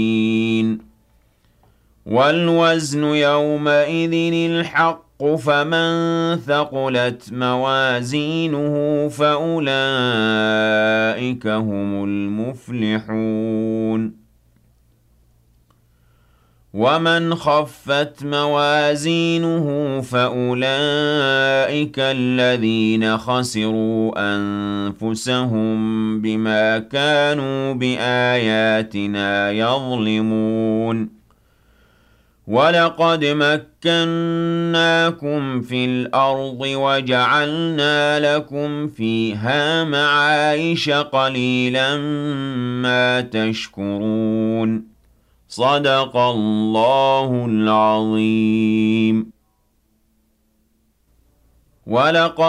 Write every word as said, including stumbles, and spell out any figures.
وَالْوَزْنُ يَوْمَئِذٍ الْحَقُّ فَمَن ثَقُلَتْ مَوَازِينُهُ فَأُولَٰئِكَ هُمُ الْمُفْلِحُونَ وَمَنْ خَفَّتْ مَوَازِينُهُ فَأُولَٰئِكَ الَّذِينَ خَسِرُوا أَنفُسَهُم بِمَا كَانُوا بِآيَاتِنَا يَظْلِمُونَ وَلَقَدْ مَكَّنَّاكُمْ فِي الْأَرْضِ وَجَعَلْنَا لَكُمْ فِيهَا مَعَايِشَ ۗ قَلِيلًا مَّا تَشْكُرُونَ صدق الله العظيم. ولقد